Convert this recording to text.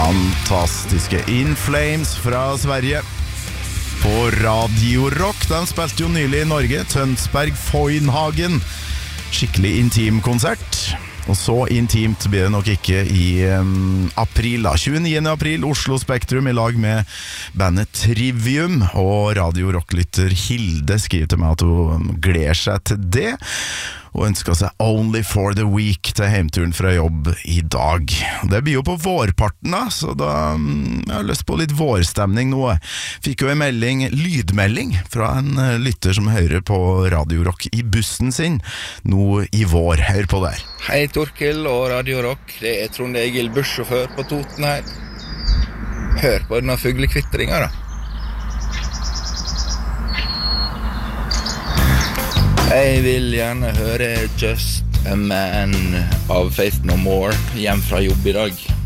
Fantastiske In Flames fra Sverige på Radio Rock. De spilte jo nylig i Norge, Tønsberg Foynhagen. Skikkelig intim konsert. Og så intimt blir det nok ikke i april da. 29. april, Oslo Spektrum i lag med bandet Trivium. Og Radio Rock-lytter Hilde skriver til meg at hun gleder seg til det. Og ønsker seg Only for the Week til heimturen fra jobb i dag. Det blir jo på vårparten da, så da jeg har lyst på litt vårstemning nå. Fikk jo en lydmelding fra en lytter som hører på Radio Rock i bussen sin nå i vår. Hør på der. Hei Torkel og Radio Rock, det Trond Egil, bussjåfør på Toten her. Hør på denne fuglekvittringen da. Jeg vil gjerne høre Just a Man av Faith No More hjem fra jobb i dag.